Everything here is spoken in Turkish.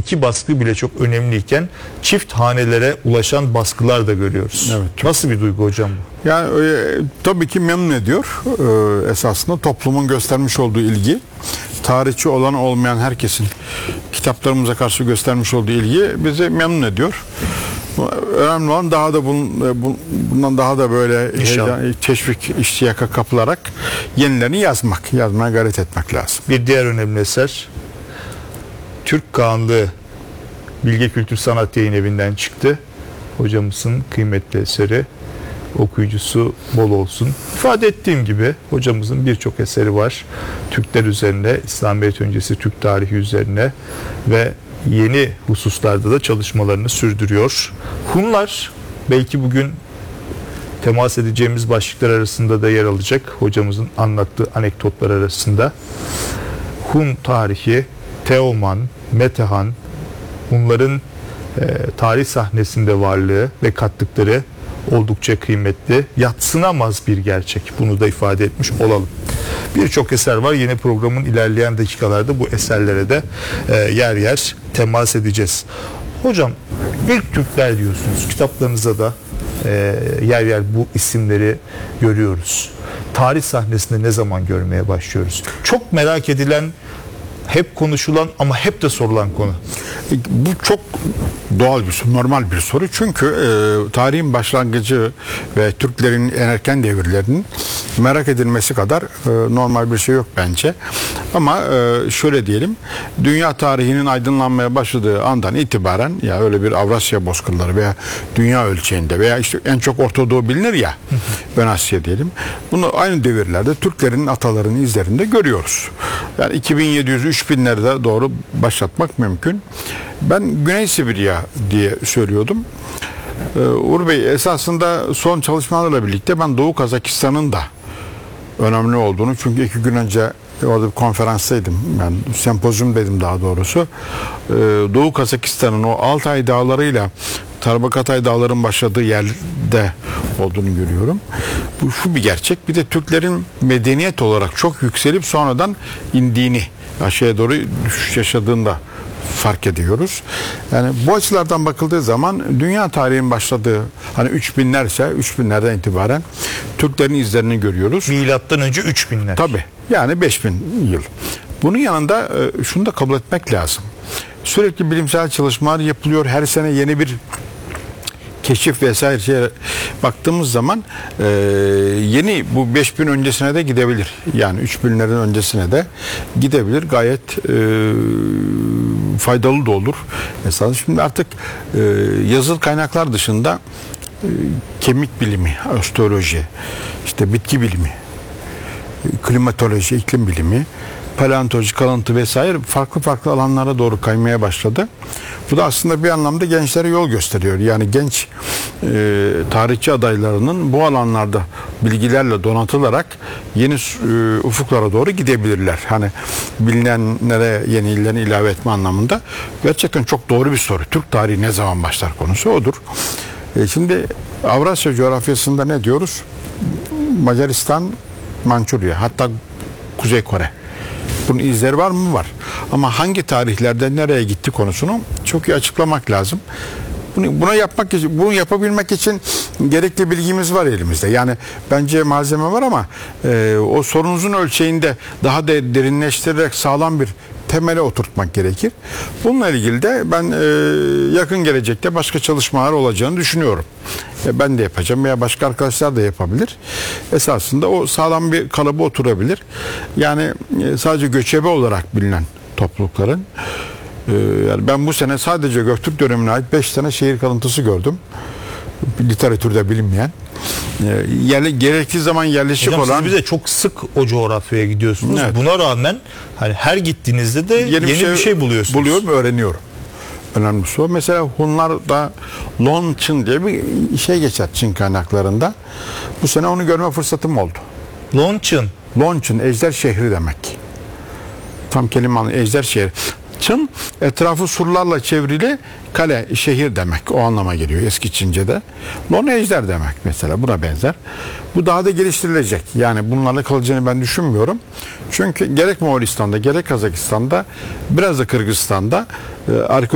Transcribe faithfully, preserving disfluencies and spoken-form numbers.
iki baskı bile çok önemliyken çift hanelere ulaşan baskılar da görüyoruz. Evet. Nasıl bir duygu hocam bu? Yani e, tabii ki memnun ediyor. E, esasında toplumun göstermiş olduğu ilgi, tarihçi olan olmayan herkesin kitaplarımıza karşı göstermiş olduğu ilgi bizi memnun ediyor. Önemli olan daha da bunun, bundan daha da böyle heyecan, teşvik, iştiyaka kapılarak yenilerini yazmak, yazmaya gayret etmek lazım. Bir diğer önemli eser Türk Kağanlığı Bilge Kültür Sanat Yayın Evi'nden çıktı. Hocamızın kıymetli eseri, okuyucusu bol olsun. İfade ettiğim gibi hocamızın birçok eseri var. Türkler üzerine, İslamiyet öncesi Türk tarihi üzerine ve yeni hususlarda da çalışmalarını sürdürüyor. Hunlar belki bugün temas edeceğimiz başlıklar arasında da yer alacak. Hocamızın anlattığı anekdotlar arasında. Hun tarihi, Teoman, Metehan, Hunların e, tarih sahnesinde varlığı ve kattıkları oldukça kıymetli, yadsınamaz bir gerçek. Bunu da ifade etmiş olalım. Birçok eser var. Yeni programın ilerleyen dakikalarda bu eserlere de e, yer yer temas edeceğiz. Hocam, ilk Türkler diyorsunuz. Kitaplarınıza da e, yer yer bu isimleri görüyoruz. Tarih sahnesinde ne zaman görmeye başlıyoruz? Çok merak edilen, hep konuşulan ama hep de sorulan konu. Bu çok doğal bir soru, normal bir soru. Çünkü e, tarihin başlangıcı ve Türklerin en erken devirlerinin merak edilmesi kadar e, normal bir şey yok bence. Ama e, şöyle diyelim, dünya tarihinin aydınlanmaya başladığı andan itibaren, ya öyle bir Avrasya bozkırları veya dünya ölçeğinde veya işte en çok Orta Doğu bilinir ya, ben Asya diyelim. Bunu aynı devirlerde Türklerin atalarının izlerinde görüyoruz. Yani iki bin yedi yüz üç binlerde doğru başlatmak mümkün. Ben Güney Sibirya diye söylüyordum. Ee, Uğur Bey, esasında son çalışmalarla birlikte ben Doğu Kazakistan'ın da önemli olduğunu, çünkü iki gün önce orada bir konferanstaydım. Yani sempozyumdaydım daha doğrusu. Ee, Doğu Kazakistan'ın o Altay dağlarıyla Tarbakatay dağların başladığı yerde olduğunu görüyorum. Bu şu bir gerçek. Bir de Türklerin medeniyet olarak çok yükselip sonradan indiğini, aşağıya doğru düşüş yaşadığında fark ediyoruz. Yani bu açılardan bakıldığı zaman dünya tarihinin başladığı, hani üç binlerse üç binlerden itibaren Türklerin izlerini görüyoruz. Milattan önce üç binler. Tabii. Yani beş bin yıl. Bunun yanında şunu da kabul etmek lazım. Sürekli bilimsel çalışmalar yapılıyor. Her sene yeni bir keşif vesaire şeye baktığımız zaman e, yeni bu beş bin öncesine de gidebilir. Yani üç binlerin öncesine de gidebilir. Gayet e, faydalı da olur. Mesela şimdi artık e, yazılı kaynaklar dışında e, kemik bilimi, osteoloji, işte bitki bilimi, klimatoloji, iklim bilimi, paleontoloji, kalıntı vesaire farklı farklı alanlara doğru kaymaya başladı. Bu da aslında bir anlamda gençlere yol gösteriyor. Yani genç e, tarihçi adaylarının bu alanlarda bilgilerle donatılarak yeni e, ufuklara doğru gidebilirler. Hani bilinenlere yenilerini ilave etme anlamında. Gerçekten çok doğru bir soru. Türk tarihi ne zaman başlar konusu odur. E, şimdi Avrasya coğrafyasında ne diyoruz? Macaristan, Mançurya, hatta Kuzey Kore. Bunun izleri var mı? Var. Ama hangi tarihlerde nereye gitti konusunu çok iyi açıklamak lazım. Bunu, buna yapmak için, bunu yapabilmek için gerekli bilgimiz var elimizde. Yani bence malzeme var ama e, o sorunuzun ölçeğinde daha da derinleştirerek sağlam bir temele oturtmak gerekir. Bununla ilgili de ben e, yakın gelecekte başka çalışmalar olacağını düşünüyorum. E, ben de yapacağım veya başka arkadaşlar da yapabilir. Esasında o sağlam bir kalıba oturabilir. Yani e, sadece göçebe olarak bilinen toplulukların, e, yani ben bu sene sadece Göktürk dönemine ait beş tane şehir kalıntısı gördüm. Literatürde bilinmeyen. Yerli, gerektiği zaman yerleşik Hocam, olan. siz bize çok sık o coğrafyaya gidiyorsunuz. Evet. Buna rağmen hani her gittiğinizde de yeni, yeni bir, şey bir şey buluyorsunuz. Buluyorum, öğreniyorum. Önemlisi o. Mesela Hunlar'da Lonçın diye bir şey geçer Çin kaynaklarında. Bu sene onu görme fırsatım oldu. Lonçın. Lonçın, ejder şehri demek. Tam kelime anlamı ejder şehri. Çın etrafı surlarla çevrili kale, şehir demek. O anlama geliyor eski Çince'de. Lon ejder demek mesela. Buna benzer. Bu daha da geliştirilecek. Yani bunlarla kalacağını ben düşünmüyorum. Çünkü gerek Moğolistan'da gerek Kazakistan'da biraz da Kırgızistan'da e,